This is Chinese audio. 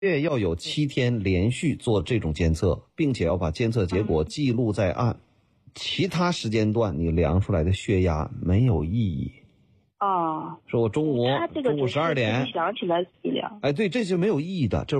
月要有7天连续做这种监测，并且要把监测结果记录在案。其他时间段你量出来的血压没有意义。 哦， 说我中午12点， 想起来自己量。 对，这就没有意义的。这